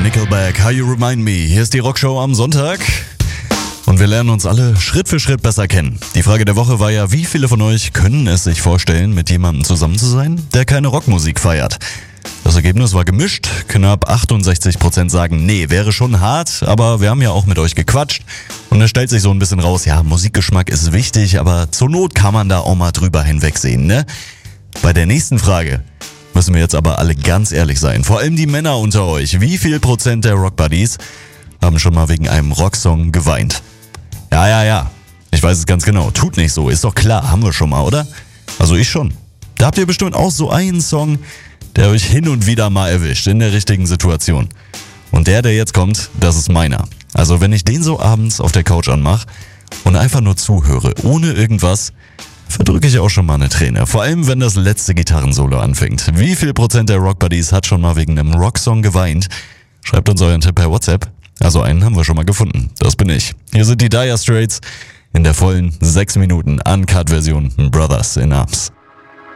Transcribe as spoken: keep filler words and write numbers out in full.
Nickelback, How You Remind Me. Hier ist die Rockshow am Sonntag. Und wir lernen uns alle Schritt für Schritt besser kennen. Die Frage der Woche war ja, wie viele von euch können es sich vorstellen, mit jemandem zusammen zu sein, der keine Rockmusik feiert? Das Ergebnis war gemischt. Knapp achtundsechzig Prozent sagen, nee, wäre schon hart, aber wir haben ja auch mit euch gequatscht. Und es stellt sich so ein bisschen raus, ja, Musikgeschmack ist wichtig, aber zur Not kann man da auch mal drüber hinwegsehen, ne? Bei der nächsten Frage müssen wir jetzt aber alle ganz ehrlich sein. Vor allem die Männer unter euch. Wie viel Prozent der Rockbuddies haben schon mal wegen einem Rocksong geweint? Ja, ja, ja. Ich weiß es ganz genau. Tut nicht so. Ist doch klar. Haben wir schon mal, oder? Also ich schon. Da habt ihr bestimmt auch so einen Song, der euch hin und wieder mal erwischt. In der richtigen Situation. Und der, der jetzt kommt, das ist meiner. Also wenn ich den so abends auf der Couch anmache und einfach nur zuhöre, ohne irgendwas, verdrücke ich auch schon mal eine Träne. Vor allem, wenn das letzte Gitarrensolo anfängt. Wie viel Prozent der Rockbuddies hat schon mal wegen einem Rocksong geweint? Schreibt uns euren Tipp per WhatsApp. Also einen haben wir schon mal gefunden. Das bin ich. Hier sind die Dire Straits in der vollen sechs Minuten Uncut-Version Brothers in Arms.